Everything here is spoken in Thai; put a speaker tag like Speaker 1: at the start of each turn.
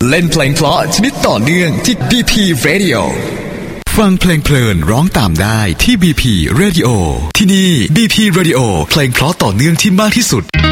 Speaker 1: เล่นเพลงเพราะชนิดต่อเนื่องที่ BP Radio
Speaker 2: ฟังเพลงเพลินร้องตามได้ที่ BP Radio ที่นี่ BP Radio เพลงเพราะต่อเนื่องที่มากที่สุด